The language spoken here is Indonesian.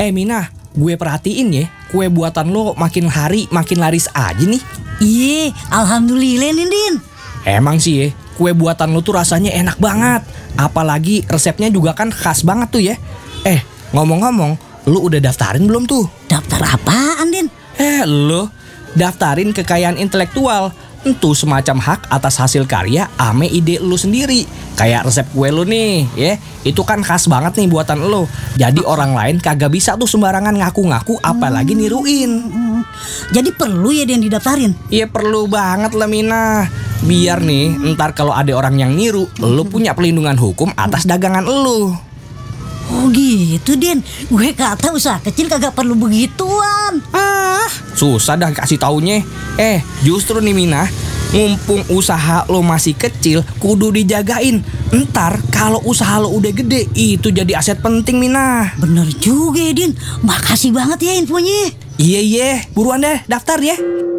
Mina, gue perhatiin ya, kue buatan lo makin hari makin laris aja nih. Iya, alhamdulillah nih, Din. Emang sih ya, kue buatan lo tuh rasanya enak banget. Apalagi resepnya juga kan khas banget tuh ya. Ngomong-ngomong, lo udah daftarin belum tuh? Daftar apaan, Din? Lo daftarin kekayaan intelektual. Itu semacam hak atas hasil karya ame ide lu sendiri. Kayak resep kue lu nih, ya. Itu kan khas banget nih buatan lu. Jadi orang lain kagak bisa tuh sembarangan ngaku-ngaku apalagi niruin. Jadi perlu ya Din didaftarin? Iya perlu banget lah Mina. Biar nih ntar kalau ada orang yang niru, lu punya pelindungan hukum atas dagangan lu. Oh gitu, Din. Gue kata usaha kecil kagak perlu begituan. Susah dah kasih taunya. Justru nih Mina, mumpung usaha lo masih kecil, kudu dijagain. Ntar kalau usaha lo udah gede, itu jadi aset penting Mina. Bener juga ya, Din. Makasih banget ya infonya. Iya, buruan deh daftar ya.